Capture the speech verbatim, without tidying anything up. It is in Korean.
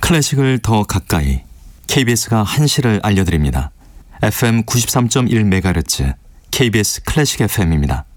클래식을 더 가까이 케이비에스가 한시를 알려드립니다. 에프엠 구십삼 점 일 메가헤르츠 케이비에스 클래식 에프엠입니다.